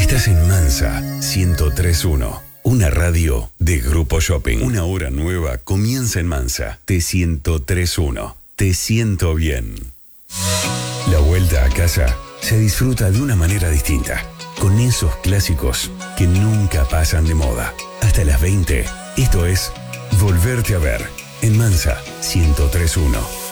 Estás en Mansa 103.1, una radio de Grupo Shopping. Una hora nueva comienza en Mansa. T103.1. Te siento bien. La vuelta a casa se disfruta de una manera distinta, con esos clásicos que nunca pasan de moda. Hasta las 20, esto es Volverte a ver en Mansa 103.1.